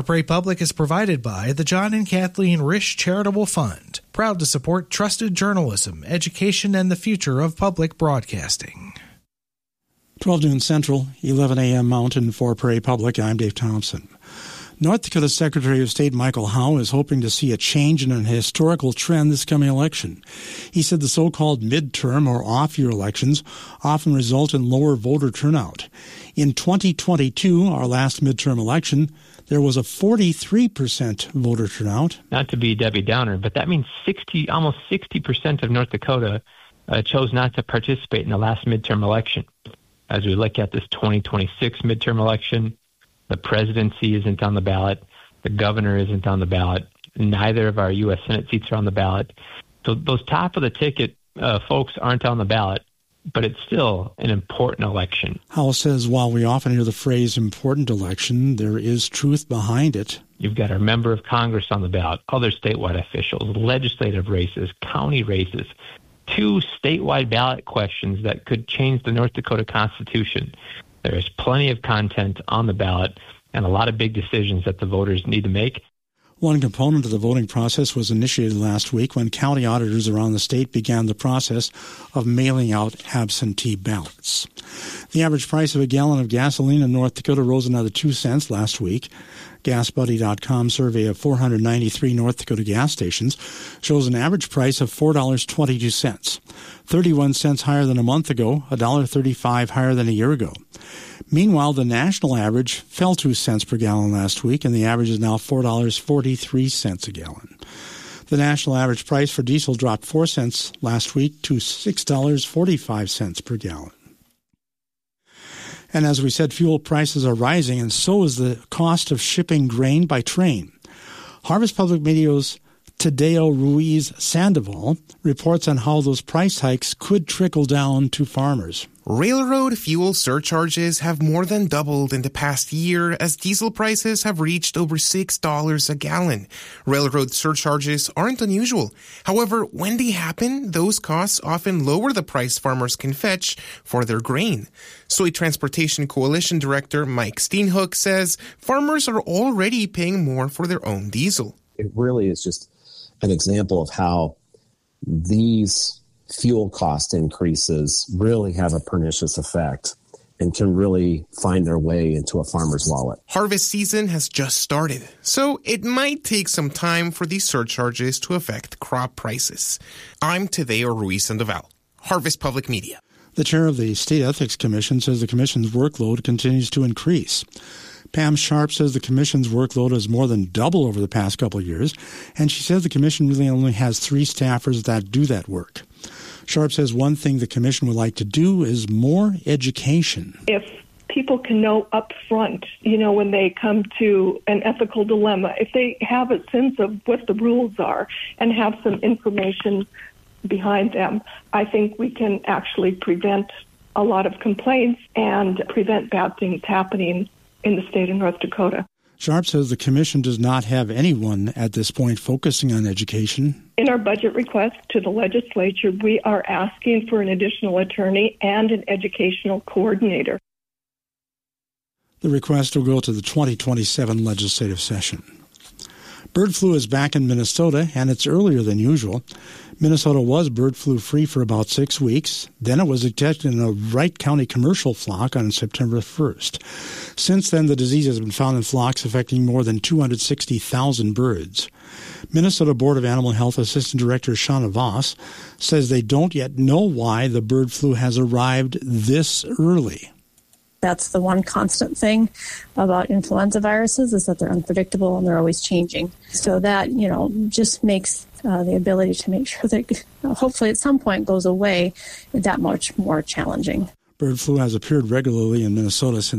For Pray Public is provided by the John and Kathleen Risch Charitable Fund, proud to support trusted journalism, education, and the future of public broadcasting. 12 noon Central, 11 a.m. Mountain. For Pray Public, I'm Dave Thompson. North Dakota Secretary of State Michael Howe is hoping to see a change in a historical trend this coming election. He said the so-called midterm or off-year elections often result in lower voter turnout. In 2022, our last midterm election, there was a 43% voter turnout. Not to be Debbie Downer, but that means almost 60% of North Dakota chose not to participate in the last midterm election. As we look at this 2026 midterm election, the presidency isn't on the ballot. The governor isn't on the ballot. Neither of our U.S. Senate seats are on the ballot. So those top of the ticket folks aren't on the ballot, but it's still an important election. Howell says while we often hear the phrase important election, there is truth behind it. You've got our member of Congress on the ballot, other statewide officials, legislative races, county races, 2 statewide ballot questions that could change the North Dakota Constitution. There is plenty of content on the ballot and a lot of big decisions that the voters need to make. One component of the voting process was initiated last week when county auditors around the state began the process of mailing out absentee ballots. The average price of a gallon of gasoline in North Dakota rose another 2 cents last week. GasBuddy.com survey of 493 North Dakota gas stations shows an average price of $4.22, 31 cents higher than a month ago, $1.35 higher than a year ago. Meanwhile, the national average fell 2 cents per gallon last week, and the average is now $4.43 a gallon. The national average price for diesel dropped 4 cents last week to $6.45 per gallon. And as we said, fuel prices are rising, and so is the cost of shipping grain by train. Harvest Public Media's Tadeo Ruiz Sandoval reports on how those price hikes could trickle down to farmers. Railroad fuel surcharges have more than doubled in the past year as diesel prices have reached over $6 a gallon. Railroad surcharges aren't unusual. However, when they happen, those costs often lower the price farmers can fetch for their grain. Soy Transportation Coalition Director Mike Steenhoek says farmers are already paying more for their own diesel. It really is just an example of how these fuel cost increases really have a pernicious effect and can really find their way into a farmer's wallet. Harvest season has just started, so it might take some time for these surcharges to affect crop prices. I'm Tadeo Ruiz Sandoval, Harvest Public Media. The chair of the State Ethics Commission says the commission's workload continues to increase. Pam Sharp says the commission's workload has more than doubled over the past couple of years, and she says the commission really only has 3 staffers that do that work. Sharp says one thing the commission would like to do is more education. If people can know up front, when they come to an ethical dilemma, if they have a sense of what the rules are and have some information behind them, I think we can actually prevent a lot of complaints and prevent bad things happening in the state of North Dakota. Sharp says the commission does not have anyone at this point focusing on education. In our budget request to the legislature, we are asking for an additional attorney and an educational coordinator. The request will go to the 2027 legislative session. Bird flu is back in Minnesota, and it's earlier than usual. Minnesota was bird flu free for about 6 weeks. Then it was detected in a Wright County commercial flock on September 1st. Since then, the disease has been found in flocks affecting more than 260,000 birds. Minnesota Board of Animal Health Assistant Director Shauna Voss says they don't yet know why the bird flu has arrived this early. That's the one constant thing about influenza viruses is that they're unpredictable and they're always changing. So that, just makes the ability to make sure that hopefully at some point goes away that much more challenging. Bird flu has appeared regularly in Minnesota since